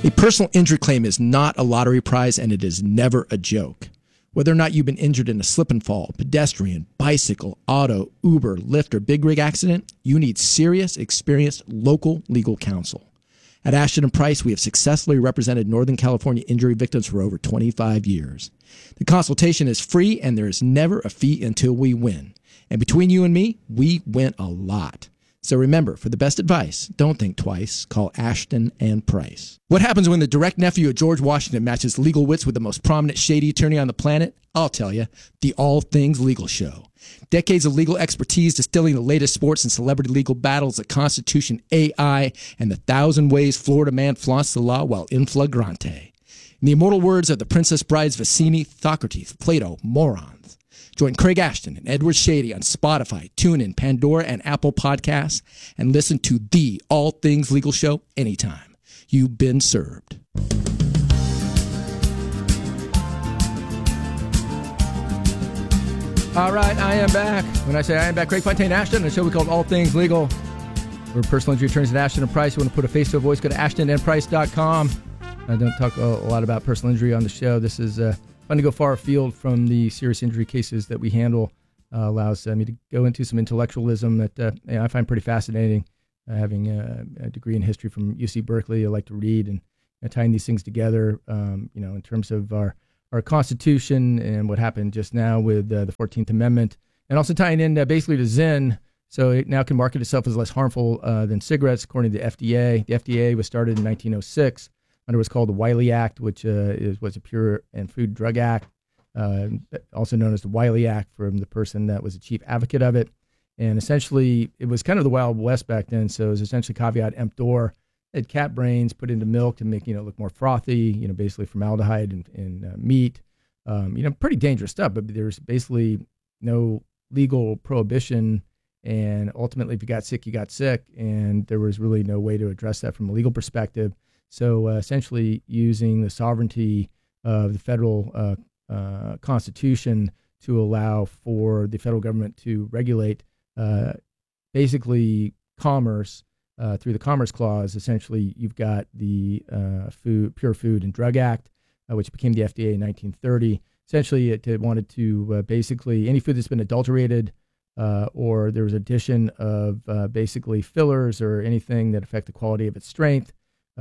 A personal injury claim is not a lottery prize, and it is never a joke. Whether or not you've been injured in a slip and fall, pedestrian, bicycle, auto, Uber, Lyft, or big rig accident, you need serious, experienced local legal counsel. At Ashton & Price, we have successfully represented Northern California injury victims for over 25 years. The consultation is free, and there is never a fee until we win. And between you and me, we win a lot. So remember, for the best advice, don't think twice. Call Ashton & Price. What happens when the direct nephew of George Washington matches legal wits with the most prominent shady attorney on the planet? I'll tell you, the All Things Legal Show. Decades of legal expertise distilling the latest sports and celebrity legal battles, the Constitution, AI, and the 1,000 ways Florida man flaunts the law while in flagrante. In the immortal words of the Princess Brides Vicini, Socrates, Plato, morons. Join Craig Ashton and Edward Shady on Spotify, TuneIn, Pandora, and Apple Podcasts, and listen to the All Things Legal Show anytime. You've been served. All right, I am back. When I say I am back, Craig Fontaine Ashton, a show we call All Things Legal. We're personal injury attorneys at Ashton & Price. You want to put a face to a voice, go to ashtonandprice.com. I don't talk a lot about personal injury on the show. This is fun to go far afield from the serious injury cases that we handle. Allows me to go into some intellectualism that I find pretty fascinating. Having a degree in history from UC Berkeley, I like to read and tying these things together, in terms of our Constitution and what happened just now with the 14th Amendment, and also tying in basically to Zyn, so it now can market itself as less harmful than cigarettes, according to the FDA. The FDA was started in 1906 under what's called the Wiley Act, which was a Pure and Food Drug Act, also known as the Wiley Act from the person that was the chief advocate of it. And essentially, it was kind of the Wild West back then, so it was essentially caveat emptor. Had cat brains put into milk to make look more frothy, basically formaldehyde and meat, pretty dangerous stuff. But there's basically no legal prohibition, and ultimately, if you got sick, you got sick, and there was really no way to address that from a legal perspective. So essentially, using the sovereignty of the federal Constitution to allow for the federal government to regulate basically commerce. Through the Commerce Clause, essentially, you've got the Pure Food and Drug Act, which became the FDA in 1930. Essentially, it wanted to basically any food that's been adulterated or there was addition of basically fillers or anything that affect the quality of its strength,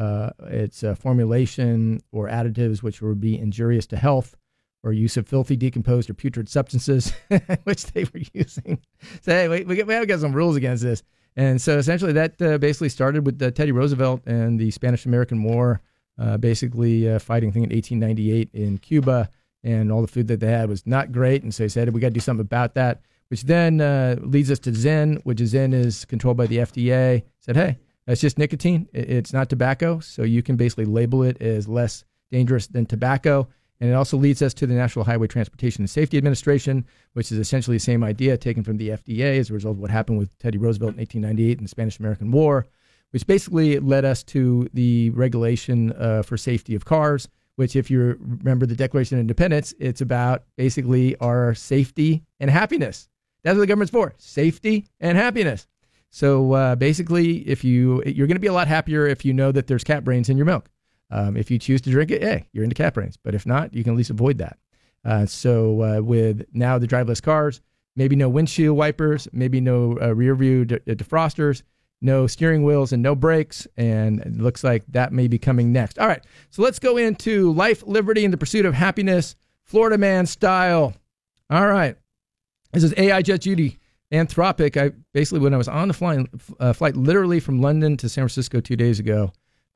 its formulation or additives which would be injurious to health, or use of filthy, decomposed, or putrid substances, which they were using. So, hey, we got some rules against this. And so essentially that basically started with Teddy Roosevelt and the Spanish-American War, basically fighting, I think, in 1898 in Cuba, and all the food that they had was not great. And so he said, we got to do something about that, which then leads us to Zyn, which Zyn is controlled by the FDA. Said, hey, that's just nicotine. It's not tobacco, so you can basically label it as less dangerous than tobacco. And it also leads us to the National Highway Transportation and Safety Administration, which is essentially the same idea taken from the FDA as a result of what happened with Teddy Roosevelt in 1898 and the Spanish-American War, which basically led us to the regulation for safety of cars, which, if you remember the Declaration of Independence, it's about basically our safety and happiness. That's what the government's for, safety and happiness. So basically, you're going to be a lot happier if you know that there's cat brains in your milk. If you choose to drink it, hey, you're into cat brains. But if not, you can at least avoid that. So with now the driverless cars, maybe no windshield wipers, maybe no rear view defrosters, no steering wheels, and no brakes. And it looks like that may be coming next. All right, so let's go into life, liberty, and the pursuit of happiness, Florida man style. All right, this is AI Judge Judy Anthropic. When I was on the flight literally from London to San Francisco 2 days ago,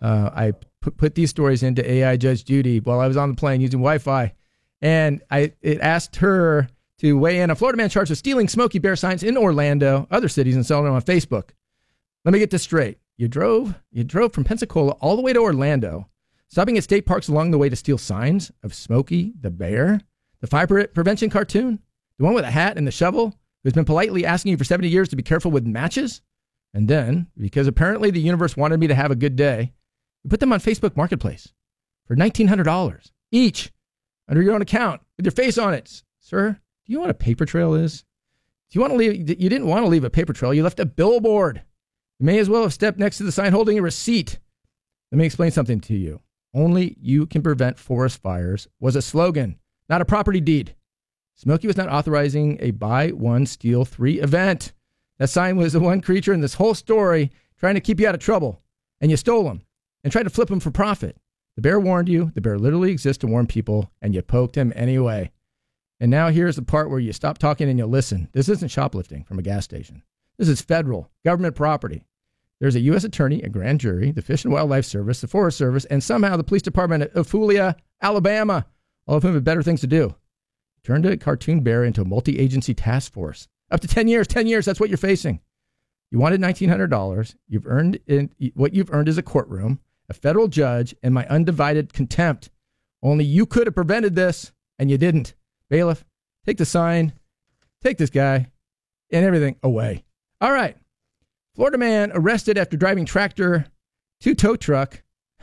I put these stories into AI Judge Judy while I was on the plane using Wi-Fi, and it asked her to weigh in. A Florida man charged with stealing Smokey Bear signs in Orlando, other cities, and selling them on Facebook. Let me get this straight. You drove from Pensacola all the way to Orlando, stopping at state parks along the way to steal signs of Smokey the Bear, the fire prevention cartoon, the one with a hat and the shovel, who's been politely asking you for 70 years to be careful with matches. And then, because apparently the universe wanted me to have a good day, you put them on Facebook Marketplace for $1,900 each under your own account with your face on it. Sir, do you know what a paper trail is? You didn't want to leave a paper trail. You left a billboard. You may as well have stepped next to the sign holding a receipt. Let me explain something to you. Only you can prevent forest fires was a slogan, not a property deed. Smokey was not authorizing a buy one, steal three event. That sign was the one creature in this whole story trying to keep you out of trouble. And you stole him and tried to flip him for profit. The bear warned you. The bear literally exists to warn people, and you poked him anyway. And now here's the part where you stop talking and you listen. This isn't shoplifting from a gas station. This is federal government property. There's a U.S. attorney, a grand jury, the Fish and Wildlife Service, the Forest Service, and somehow the police department of Fulia, Alabama, all of whom have better things to do. Turned a cartoon bear into a multi-agency task force. Up to 10 years, 10 years, that's what you're facing. You wanted $1,900. You've earned what you've earned is a courtroom, a federal judge, and my undivided contempt. Only you could have prevented this, and you didn't. Bailiff, take the sign, take this guy, and everything away. All right. Florida man arrested after driving tractor to tow truck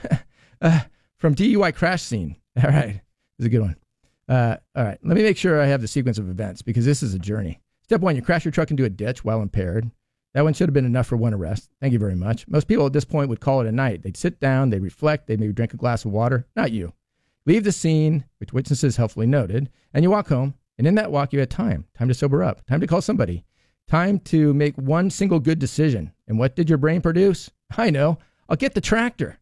from DUI crash scene. All right. This is a good one. All right. Let me make sure I have the sequence of events because this is a journey. Step 1, you crash your truck into a ditch while impaired. That one should have been enough for one arrest. Thank you very much. Most people at this point would call it a night. They'd sit down, they'd reflect, they'd maybe drink a glass of water. Not you. Leave the scene, which witnesses helpfully noted, and you walk home. And in that walk, you had time to sober up, time to call somebody, time to make one single good decision. And what did your brain produce? I know. I'll get the tractor.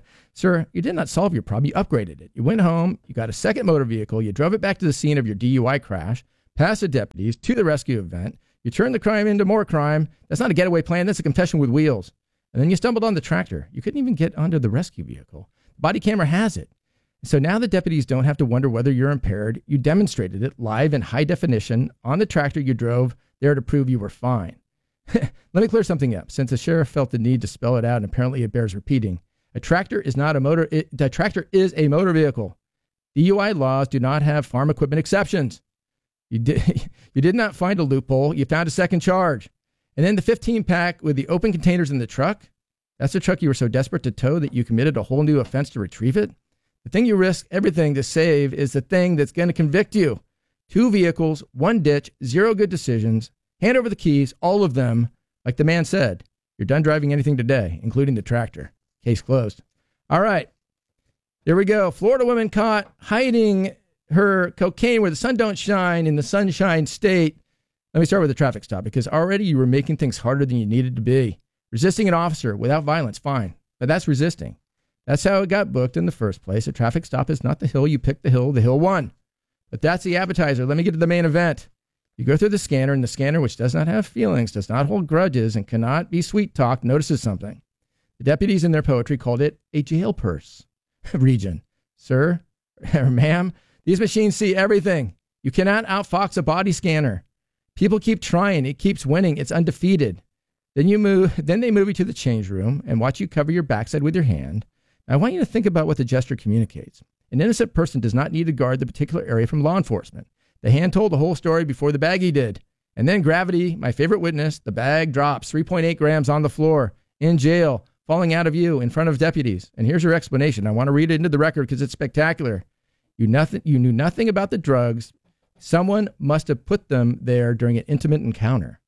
Sir, you did not solve your problem. You upgraded it. You went home, you got a second motor vehicle, you drove it back to the scene of your DUI crash, past the deputies, to the rescue event. You turned the crime into more crime. That's not a getaway plan. That's a confession with wheels. And then you stumbled on the tractor. You couldn't even get onto the rescue vehicle. The body camera has it. So now the deputies don't have to wonder whether you're impaired. You demonstrated it live in high definition on the tractor you drove there to prove you were fine. Let me clear something up. Since the sheriff felt the need to spell it out, and apparently it bears repeating, a tractor is not a motor. The tractor is a motor vehicle. DUI laws do not have farm equipment exceptions. You did not find a loophole. You found a second charge. And then the 15-pack with the open containers in the truck, that's the truck you were so desperate to tow that you committed a whole new offense to retrieve it. The thing you risk everything to save is the thing that's going to convict you. 2 vehicles, 1 ditch, 0 good decisions. Hand over the keys, all of them. Like the man said, you're done driving anything today, including the tractor. Case closed. All right. There we go. Florida woman caught hiding her cocaine where the sun don't shine in the Sunshine State. Let me start with the traffic stop because already you were making things harder than you needed to be. Resisting an officer without violence, fine. But that's resisting. That's how it got booked in the first place. A traffic stop is not the hill. You pick the hill won. But that's the appetizer. Let me get to the main event. You go through the scanner, and the scanner, which does not have feelings, does not hold grudges, and cannot be sweet-talked, notices something. The deputies in their poetry called it a jail purse region. Sir, or ma'am, these machines see everything. You cannot outfox a body scanner. People keep trying. It keeps winning. It's undefeated. Then they move you to the change room and watch you cover your backside with your hand. I want you to think about what the gesture communicates. An innocent person does not need to guard the particular area from law enforcement. The hand told the whole story before the baggie did. And then gravity, my favorite witness, the bag drops 3.8 grams on the floor, in jail, falling out of you in front of deputies. And here's your explanation. I want to read it into the record because it's spectacular. You knew nothing about the drugs. Someone must have put them there during an intimate encounter.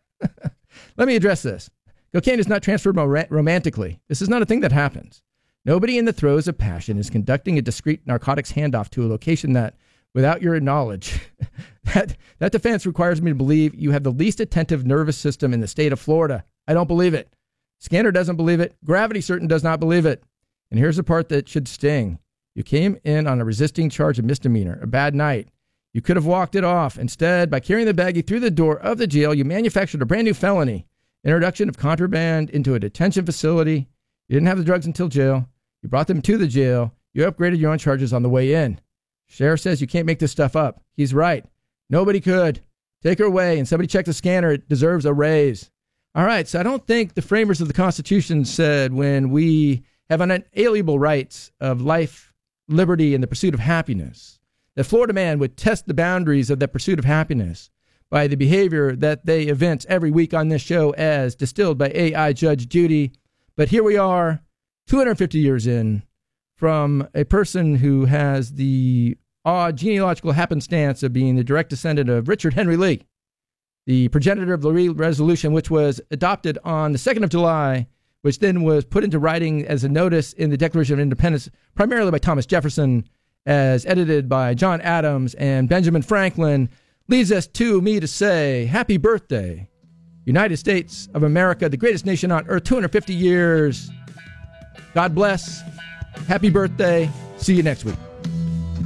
Let me address this. Cocaine is not transferred romantically. This is not a thing that happens. Nobody in the throes of passion is conducting a discreet narcotics handoff to a location that, without your knowledge, that defense requires me to believe you have the least attentive nervous system in the state of Florida. I don't believe it. Scanner doesn't believe it. Gravity certain does not believe it. And here's the part that should sting. You came in on a resisting charge of misdemeanor, a bad night. You could have walked it off. Instead, by carrying the baggie through the door of the jail, you manufactured a brand new felony. Introduction of contraband into a detention facility. You didn't have the drugs until jail. You brought them to the jail. You upgraded your own charges on the way in. Sheriff says you can't make this stuff up. He's right. Nobody could. Take her away and somebody check the scanner. It deserves a raise. All right, so I don't think the framers of the Constitution said when we have unalienable rights of life, liberty, and the pursuit of happiness, that Florida man would test the boundaries of that pursuit of happiness by the behavior that they evince every week on this show as distilled by AI Judge Judy. But here we are, 250 years in, from a person who has the odd genealogical happenstance of being the direct descendant of Richard Henry Lee, the progenitor of the Lee Resolution, which was adopted on the 2nd of July which then was put into writing as a notice in the Declaration of Independence, primarily by Thomas Jefferson, as edited by John Adams and Benjamin Franklin, leads us to me to say, happy birthday, United States of America, the greatest nation on earth, 250 years. God bless. Happy birthday. See you next week.